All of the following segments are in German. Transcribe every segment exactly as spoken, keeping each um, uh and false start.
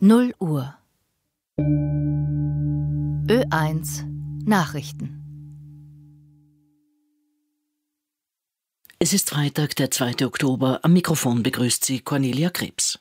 null Uhr. Ö eins Nachrichten. Es ist Freitag, der zweite Oktober. Am Mikrofon begrüßt Sie Cornelia Krebs.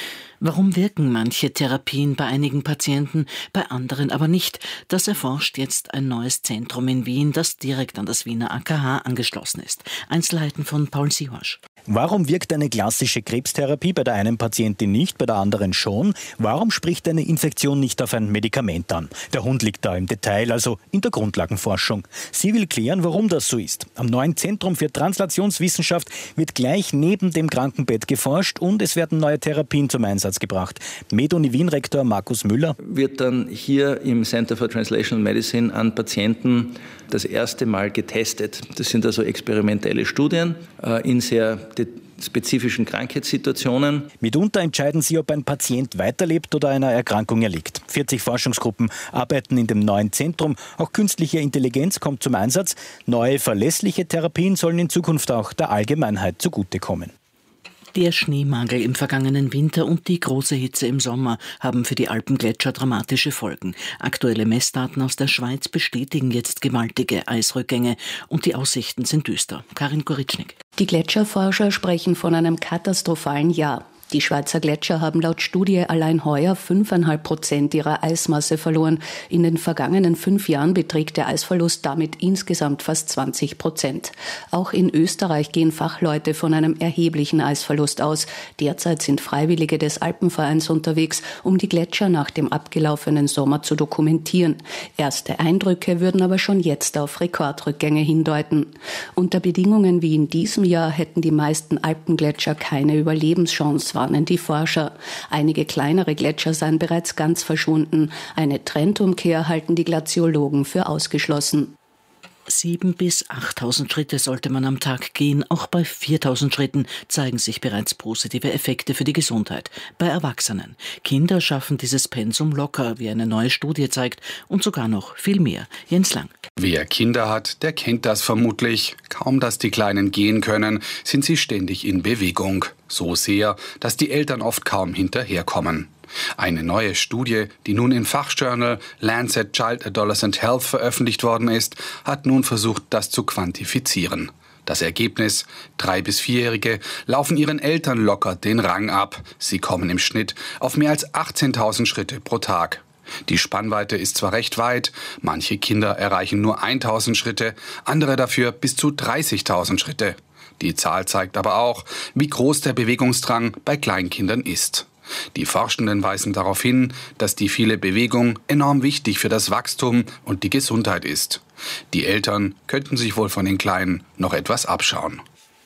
Warum wirken manche Therapien bei einigen Patienten, bei anderen aber nicht? Das erforscht jetzt ein neues Zentrum in Wien, das direkt an das Wiener A K H angeschlossen ist. Einzelheiten von Paul Siehorsch. Warum wirkt eine klassische Krebstherapie bei der einen Patientin nicht, bei der anderen schon? Warum spricht eine Infektion nicht auf ein Medikament an? Der Hund liegt da im Detail, also in der Grundlagenforschung. Sie will klären, warum das so ist. Am neuen Zentrum für Translationswissenschaft wird gleich neben dem Krankenbett geforscht und es werden neue Therapien zum Einsatz gebracht. MedUni Wien-Rektor Markus Müller. Wird dann hier im Center for Translational Medicine an Patienten das erste Mal getestet. Das sind also experimentelle Studien äh, in sehr spezifischen Krankheitssituationen. Mitunter entscheiden sie, ob ein Patient weiterlebt oder einer Erkrankung erliegt. vierzig Forschungsgruppen arbeiten in dem neuen Zentrum. Auch künstliche Intelligenz kommt zum Einsatz. Neue, verlässliche Therapien sollen in Zukunft auch der Allgemeinheit zugutekommen. Der Schneemangel im vergangenen Winter und die große Hitze im Sommer haben für die Alpengletscher dramatische Folgen. Aktuelle Messdaten aus der Schweiz bestätigen jetzt gewaltige Eisrückgänge und die Aussichten sind düster. Karin Koritschnik. Die Gletscherforscher sprechen von einem katastrophalen Jahr. Die Schweizer Gletscher haben laut Studie allein heuer fünfeinhalb Prozent ihrer Eismasse verloren. In den vergangenen fünf Jahren beträgt der Eisverlust damit insgesamt fast zwanzig Prozent. Auch in Österreich gehen Fachleute von einem erheblichen Eisverlust aus. Derzeit sind Freiwillige des Alpenvereins unterwegs, um die Gletscher nach dem abgelaufenen Sommer zu dokumentieren. Erste Eindrücke würden aber schon jetzt auf Rekordrückgänge hindeuten. Unter Bedingungen wie in diesem Jahr hätten die meisten Alpengletscher keine Überlebenschance, warnen die Forscher. Einige kleinere Gletscher seien bereits ganz verschwunden. Eine Trendumkehr halten die Glaziologen für ausgeschlossen. Sieben bis achttausend Schritte sollte man am Tag gehen. Auch bei viertausend Schritten zeigen sich bereits positive Effekte für die Gesundheit. Bei Erwachsenen. Kinder schaffen dieses Pensum locker, wie eine neue Studie zeigt, und sogar noch viel mehr. Jens Lang. Wer Kinder hat, der kennt das vermutlich. Kaum, dass die Kleinen gehen können, sind sie ständig in Bewegung. So sehr, dass die Eltern oft kaum hinterherkommen. Eine neue Studie, die nun im Fachjournal Lancet Child Adolescent Health veröffentlicht worden ist, hat nun versucht, das zu quantifizieren. Das Ergebnis: Drei- bis Vierjährige laufen ihren Eltern locker den Rang ab. Sie kommen im Schnitt auf mehr als achtzehntausend Schritte pro Tag. Die Spannweite ist zwar recht weit, manche Kinder erreichen nur tausend Schritte, andere dafür bis zu dreißigtausend Schritte. Die Zahl zeigt aber auch, wie groß der Bewegungsdrang bei Kleinkindern ist. Die Forschenden weisen darauf hin, dass die viele Bewegung enorm wichtig für das Wachstum und die Gesundheit ist. Die Eltern könnten sich wohl von den Kleinen noch etwas abschauen.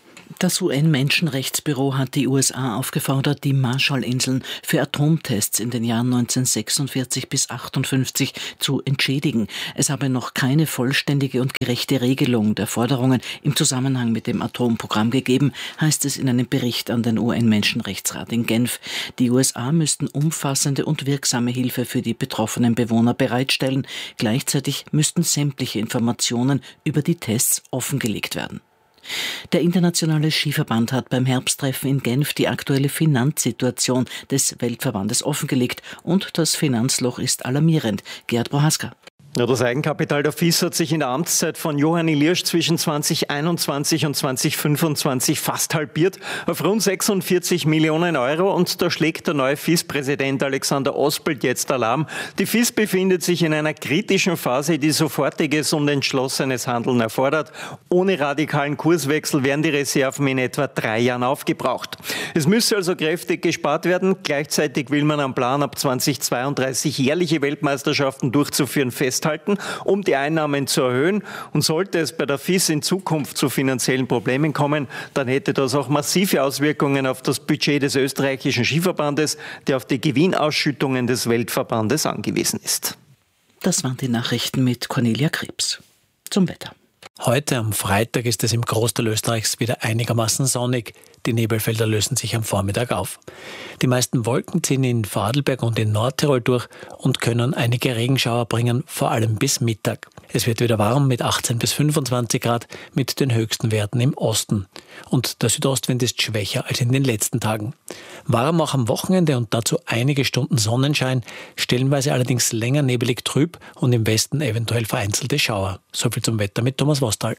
Das U N-Menschenrechtsbüro hat die U S A aufgefordert, die Marshallinseln für Atomtests in den Jahren neunzehnhundertsechsundvierzig bis achtundfünfzig zu entschädigen. Es habe noch keine vollständige und gerechte Regelung der Forderungen im Zusammenhang mit dem Atomprogramm gegeben, heißt es in einem Bericht an den U N-Menschenrechtsrat in Genf. Die U S A müssten umfassende und wirksame Hilfe für die betroffenen Bewohner bereitstellen. Gleichzeitig müssten sämtliche Informationen über die Tests offengelegt werden. Der Internationale Skiverband hat beim Herbsttreffen in Genf die aktuelle Finanzsituation des Weltverbandes offengelegt und das Finanzloch ist alarmierend. Gerhard Prohaska. Ja, das Eigenkapital der F I S hat sich in der Amtszeit von Johann Ilirsch zwischen zweitausendeinundzwanzig und zweitausendfünfundzwanzig fast halbiert auf rund sechsundvierzig Millionen Euro und da schlägt der neue F I S-Präsident Alexander Ospelt jetzt Alarm. Die F I S befindet sich in einer kritischen Phase, die sofortiges und entschlossenes Handeln erfordert. Ohne radikalen Kurswechsel wären die Reserven in etwa drei Jahren aufgebraucht. Es müsse also kräftig gespart werden. Gleichzeitig will man am Plan, ab zweitausendzweiunddreißig jährliche Weltmeisterschaften durchzuführen, festhalten, um die Einnahmen zu erhöhen. Und sollte es bei der F I S in Zukunft zu finanziellen Problemen kommen, dann hätte das auch massive Auswirkungen auf das Budget des österreichischen Skiverbandes, der auf die Gewinnausschüttungen des Weltverbandes angewiesen ist. Das waren die Nachrichten mit Cornelia Krebs. Zum Wetter. Heute am Freitag ist es im Großteil Österreichs wieder einigermaßen sonnig. Die Nebelfelder lösen sich am Vormittag auf. Die meisten Wolken ziehen in Vorarlberg und in Nordtirol durch und können einige Regenschauer bringen, vor allem bis Mittag. Es wird wieder warm mit achtzehn bis fünfundzwanzig Grad mit den höchsten Werten im Osten. Und der Südostwind ist schwächer als in den letzten Tagen. Warm auch am Wochenende und dazu einige Stunden Sonnenschein, stellenweise allerdings länger nebelig trüb und im Westen eventuell vereinzelte Schauer. Soviel zum Wetter mit Thomas Vostal.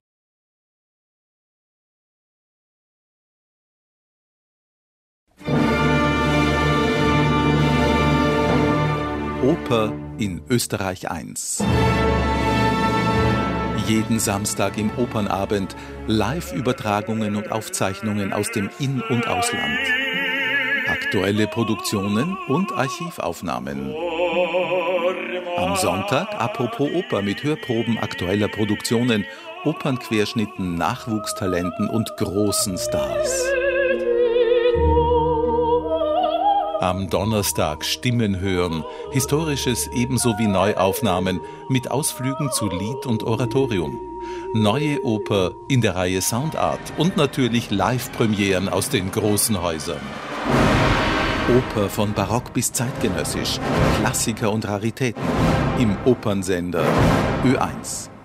Oper in Österreich eins. Jeden Samstag im Opernabend Live-Übertragungen und Aufzeichnungen aus dem In- und Ausland. Aktuelle Produktionen und Archivaufnahmen. Am Sonntag Apropos Oper mit Hörproben aktueller Produktionen, Opernquerschnitten, Nachwuchstalenten und großen Stars. Am Donnerstag Stimmen hören, Historisches ebenso wie Neuaufnahmen mit Ausflügen zu Lied und Oratorium. Neue Oper in der Reihe Soundart und natürlich Live-Premieren aus den großen Häusern. Oper von Barock bis zeitgenössisch, Klassiker und Raritäten im Opernsender Ö eins.